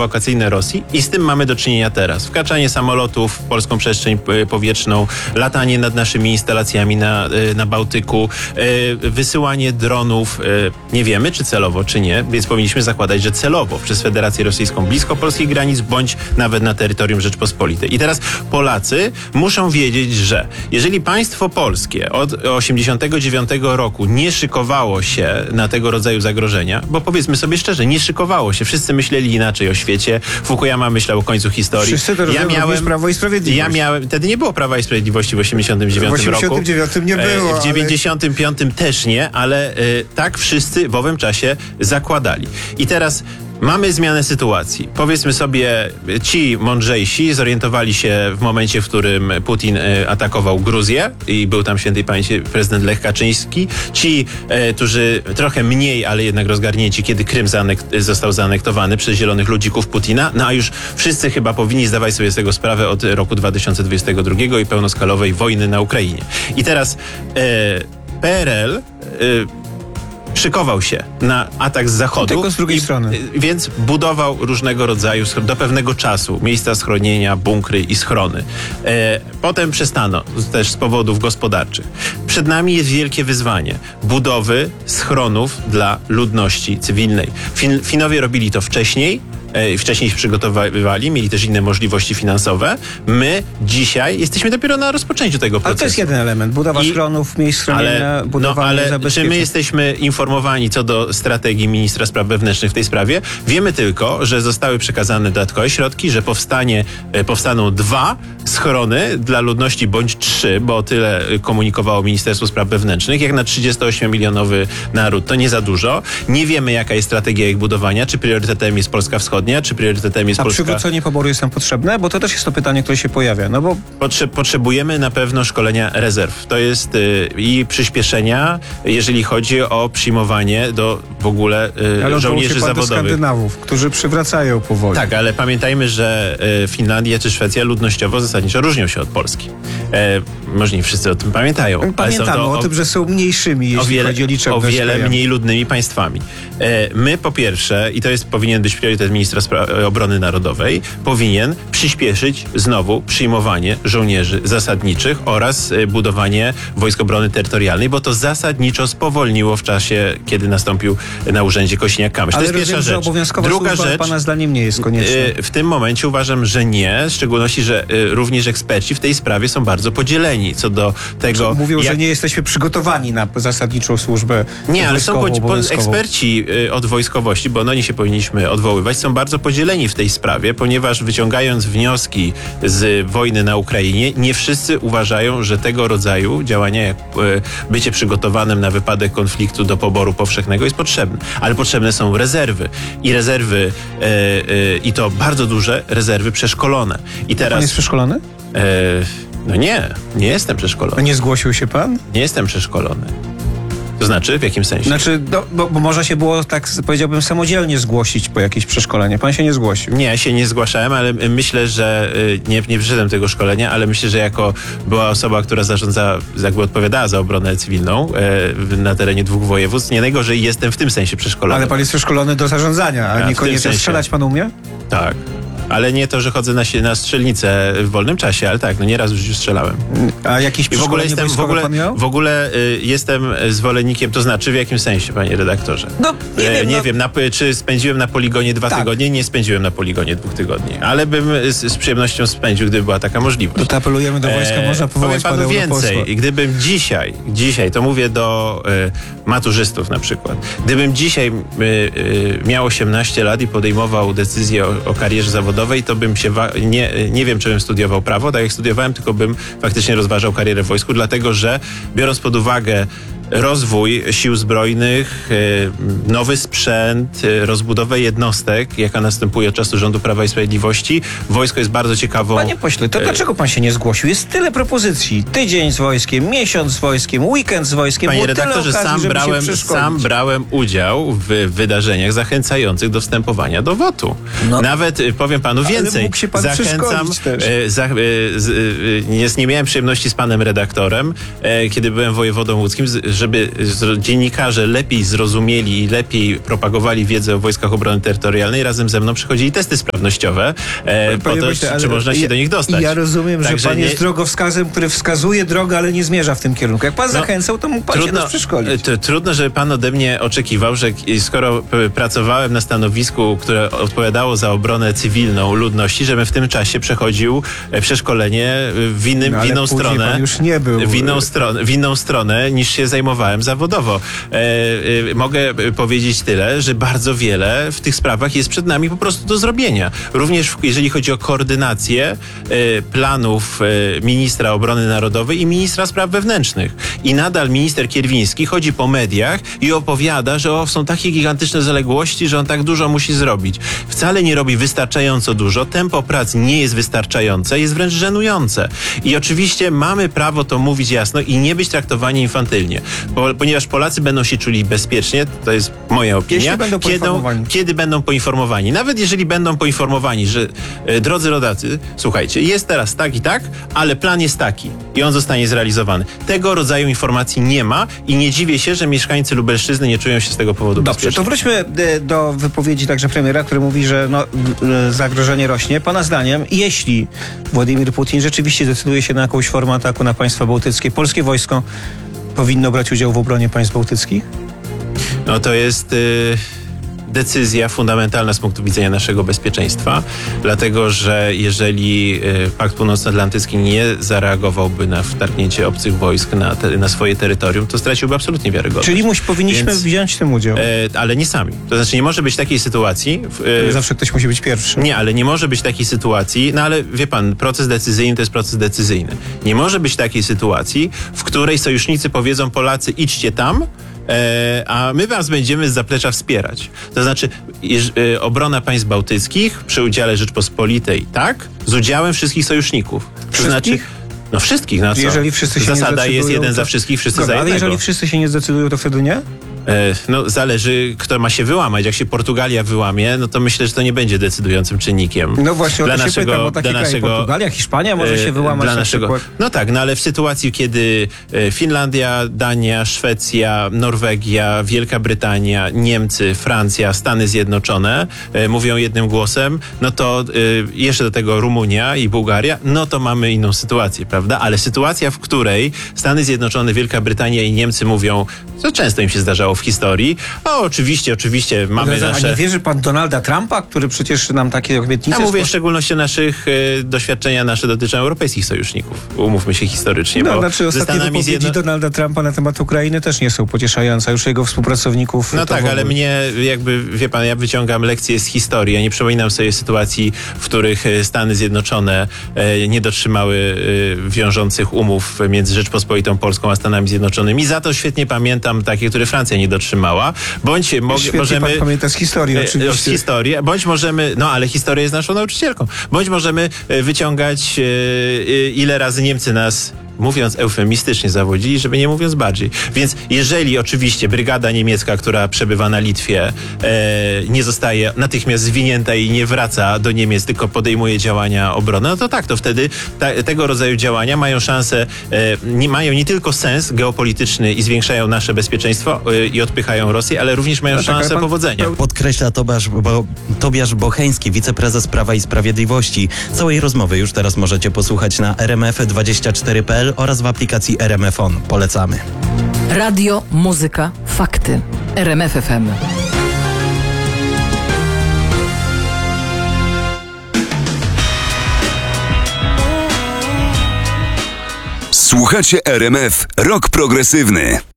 prowokacyjne Rosji i z tym mamy do czynienia teraz. Wkraczanie samolotów w polską przestrzeń powietrzną, latanie nad naszymi instalacjami na Bałtyku, wysyłanie dronów, nie wiemy czy celowo, czy nie, więc powinniśmy zakładać, że celowo przez Federację Rosyjską blisko polskich granic, bądź nawet na terytorium Rzeczpospolitej. I teraz Polacy muszą wiedzieć, że jeżeli państwo polskie od 1989 roku nie szykowało się na tego rodzaju zagrożenia, bo powiedzmy sobie szczerze, nie szykowało się. Wszyscy myśleli inaczej o świecie. Fukuyama myślał o końcu historii. Wszyscy to rozumiemy Prawo i Sprawiedliwość. Wtedy nie było Prawa i Sprawiedliwości w 1989 roku. W 1989 nie było. W 1995 też nie, ale tak wszyscy w owym czasie zakładali. I teraz mamy zmianę sytuacji. Powiedzmy sobie, ci mądrzejsi zorientowali się w momencie, w którym Putin atakował Gruzję i był tam świętej pamięci prezydent Lech Kaczyński. Ci, którzy trochę mniej, ale jednak rozgarnięci, kiedy Krym został zaanektowany przez zielonych ludzików Putina. No a już wszyscy chyba powinni zdawać sobie z tego sprawę od roku 2022 i pełnoskalowej wojny na Ukrainie. I teraz PRL szykował się na atak z zachodu. Tylko z drugiej strony. Więc budował różnego rodzaju do pewnego czasu miejsca schronienia, bunkry i schrony. Potem przestano, też z powodów gospodarczych. Przed nami jest wielkie wyzwanie budowy schronów dla ludności cywilnej. Finowie robili to wcześniej się przygotowywali, mieli też inne możliwości finansowe. My dzisiaj jesteśmy dopiero na rozpoczęciu tego procesu. Ale to jest jeden element. Budowa schronów, miejsc schronienia, budowanie zabezpieczeń. Czy my jesteśmy informowani co do strategii ministra spraw wewnętrznych w tej sprawie? Wiemy tylko, że zostały przekazane dodatkowe środki, że powstaną 2 schrony dla ludności bądź 3, bo tyle komunikowało Ministerstwo Spraw Wewnętrznych. Jak na 38-milionowy naród to nie za dużo. Nie wiemy, jaka jest strategia ich budowania. Czy priorytetem jest Polska Wschodnia, czy priorytetem jest Polska... A przywrócenie poboru jest nam potrzebne? Bo to też jest to pytanie, które się pojawia. No bo... Potrzebujemy na pewno szkolenia rezerw. To jest i przyspieszenia, jeżeli chodzi o przyjmowanie do w ogóle żołnierzy zawodowych. Do Skandynawów, którzy przywracają powoli. Tak, ale pamiętajmy, że Finlandia czy Szwecja ludnościowo zasadniczo różnią się od Polski. Może nie wszyscy o tym pamiętają. Pamiętamy o tym, że są mniejszymi, jeśli chodzi o liczebność. O wiele mniej ludnymi państwami. My po pierwsze, i to powinien być priorytet ministra obrony narodowej, powinien przyspieszyć znowu przyjmowanie żołnierzy zasadniczych oraz budowanie Wojsk Obrony Terytorialnej, bo to zasadniczo spowolniło w czasie, kiedy nastąpił na urzędzie Kosiniak-Kamysz. To jest pierwsza rzecz. Druga rzecz, pana zdaniem nie jest konieczna. W tym momencie uważam, że nie, w szczególności, że również eksperci w tej sprawie są bardzo podzieleni co do tego... Mówią, że nie jesteśmy przygotowani na zasadniczą służbę nie, ale są eksperci od wojskowości, bo oni się powinniśmy odwoływać, są bardzo podzieleni w tej sprawie, ponieważ wyciągając wnioski z wojny na Ukrainie, nie wszyscy uważają, że tego rodzaju działania, jak bycie przygotowanym na wypadek konfliktu do poboru powszechnego jest potrzebne. Ale potrzebne są rezerwy. I rezerwy, i to bardzo duże rezerwy przeszkolone. I teraz... Pan jest przeszkolony? No nie jestem przeszkolony. A nie zgłosił się pan? Nie jestem przeszkolony. To znaczy, w jakim sensie? Znaczy, bo można się było, tak powiedziałbym, samodzielnie zgłosić po jakieś przeszkolenie. Pan się nie zgłosił. Nie, się nie zgłaszałem, ale myślę, że nie przyszedłem tego szkolenia, ale myślę, że jako była osoba, która jakby odpowiadała za obronę cywilną na terenie 2 województw, nie najgorzej jestem w tym sensie przeszkolony. Ale pan jest przeszkolony do zarządzania, a niekoniecznie strzelać pan umie? Tak. Ale nie to, że chodzę na strzelnicę w wolnym czasie, ale tak, nieraz już strzelałem. A jakieś przeszkolenie wojskowe pan miał? W ogóle jestem zwolennikiem, to znaczy w jakim sensie, panie redaktorze? No, nie wiem. Czy spędziłem na poligonie 2 tygodnie? Nie spędziłem na poligonie 2 tygodni, ale bym z przyjemnością spędził, gdyby była taka możliwość. To apelujemy do wojska, można powołać panu więcej. Gdybym dzisiaj, to mówię do maturzystów na przykład, gdybym dzisiaj miał 18 lat i podejmował decyzję o karierze zawodowej, to bym się nie wiem, czy bym studiował prawo, tak jak studiowałem, tylko bym faktycznie rozważał karierę w wojsku, dlatego że biorąc pod uwagę rozwój sił zbrojnych, nowy sprzęt, rozbudowę jednostek, jaka następuje od czasu rządu Prawa i Sprawiedliwości. Wojsko jest bardzo ciekawą... Panie pośle, to dlaczego pan się nie zgłosił? Jest tyle propozycji. Tydzień z wojskiem, miesiąc z wojskiem, weekend z wojskiem. Panie redaktorze, sam brałem udział w wydarzeniach zachęcających do wstępowania do WOT-u. No. Nawet, powiem panu więcej, mógł się pan zachęcam... Nie miałem przyjemności z panem redaktorem, kiedy byłem wojewodą łódzkim, żeby dziennikarze lepiej zrozumieli i lepiej propagowali wiedzę o Wojskach Obrony Terytorialnej, razem ze mną przechodzili testy sprawnościowe po to, czy można się do nich dostać. Ja rozumiem, Także że pan jest drogowskazem, który wskazuje drogę, ale nie zmierza w tym kierunku. Jak pan zachęcał, to mógł pan się nas przeszkolić. Trudno, żeby pan ode mnie oczekiwał, że skoro pracowałem na stanowisku, które odpowiadało za obronę cywilną ludności, żebym w tym czasie przechodził przeszkolenie w inną stronę. Pan już nie był. W inną stronę niż się zajmowałem zawodowo. Mogę powiedzieć tyle, że bardzo wiele w tych sprawach jest przed nami po prostu do zrobienia. Również jeżeli chodzi o koordynację planów ministra obrony narodowej i ministra spraw wewnętrznych. I nadal minister Kierwiński chodzi po mediach i opowiada, że są takie gigantyczne zaległości, że on tak dużo musi zrobić. Wcale nie robi wystarczająco dużo. Tempo prac nie jest wystarczające, jest wręcz żenujące. I oczywiście mamy prawo to mówić jasno i nie być traktowani infantylnie. Ponieważ Polacy będą się czuli bezpiecznie, to jest moja opinia, kiedy będą poinformowani. Nawet jeżeli będą poinformowani, że drodzy rodacy, słuchajcie, jest teraz tak i tak, ale plan jest taki i on zostanie zrealizowany. Tego rodzaju informacji nie ma i nie dziwię się, że mieszkańcy Lubelszczyzny nie czują się z tego powodu bezpiecznie. Dobrze, to wróćmy do wypowiedzi także premiera, który mówi, że zagrożenie rośnie. Pana zdaniem, jeśli Władimir Putin rzeczywiście decyduje się na jakąś formę ataku na państwa bałtyckie, polskie wojsko powinno brać udział w obronie państw bałtyckich? No to jest decyzja fundamentalna z punktu widzenia naszego bezpieczeństwa, dlatego że jeżeli Pakt Północnoatlantycki nie zareagowałby na wtargnięcie obcych wojsk na swoje terytorium, to straciłby absolutnie wiarygodność. Czyli powinniśmy wziąć w tym udział. Ale nie sami. To znaczy nie może być takiej sytuacji... Zawsze ktoś musi być pierwszy. Nie, ale nie może być takiej sytuacji, no ale wie pan, proces decyzyjny to jest proces decyzyjny. Nie może być takiej sytuacji, w której sojusznicy powiedzą: Polacy, idźcie tam, a my was będziemy z zaplecza wspierać. To znaczy obrona państw bałtyckich przy udziale Rzeczpospolitej, tak? Z udziałem wszystkich sojuszników. To znaczy, no wszystkich, no co? Jeżeli wszyscy się Zasada nie jest jeden za wszystkich, wszyscy za jednego. Ale jeżeli wszyscy się nie zdecydują, to wtedy nie? No zależy, kto ma się wyłamać. Jak się Portugalia wyłamie, no to myślę, że to nie będzie decydującym czynnikiem. No właśnie, o to się pytam, bo takie kraje, Portugalia, Hiszpania może się wyłamać na przykład. No tak, no ale w sytuacji, kiedy Finlandia, Dania, Szwecja, Norwegia, Wielka Brytania, Niemcy, Francja, Stany Zjednoczone mówią jednym głosem, no to jeszcze do tego Rumunia i Bułgaria, no to mamy inną sytuację, prawda? Ale sytuacja, w której Stany Zjednoczone, Wielka Brytania i Niemcy mówią, co często im się zdarzało w historii, oczywiście mamy nasze... A nie wierzy pan Donalda Trumpa, który przecież nam takie obietnice... Ja mówię w szczególności o naszych doświadczenia nasze dotyczą europejskich sojuszników. Umówmy się historycznie. No, znaczy ostatnie wypowiedzi Donalda Trumpa na temat Ukrainy też nie są pocieszające. Już jego współpracowników... No tak, ale mnie wie pan, ja wyciągam lekcje z historii. Ja nie przypominam sobie sytuacji, w których Stany Zjednoczone nie dotrzymały wiążących umów między Rzeczpospolitą Polską a Stanami Zjednoczonymi. Za to świetnie pamiętam takie, które Francja nie dotrzymała. Bądź możemy... Pan pamięta z historii oczywiście. Z historii. Bądź możemy... No ale historia jest naszą nauczycielką. Bądź możemy wyciągać ile razy Niemcy nas, mówiąc eufemistycznie, zawodzili, żeby nie mówiąc bardziej. Więc jeżeli oczywiście brygada niemiecka, która przebywa na Litwie, nie zostaje natychmiast zwinięta i nie wraca do Niemiec, tylko podejmuje działania obronne, no to tak, to wtedy tego rodzaju działania mają szansę, mają nie tylko sens geopolityczny i zwiększają nasze bezpieczeństwo i odpychają Rosję, ale również mają szansę powodzenia. Podkreśla Tobiasz Bocheński, wiceprezes Prawa i Sprawiedliwości. Całej rozmowy już teraz możecie posłuchać na rmf24.pl oraz w aplikacji RMF On. Polecamy. Radio, muzyka, fakty. RMF FM. Słuchacie RMF Rock Progresywny.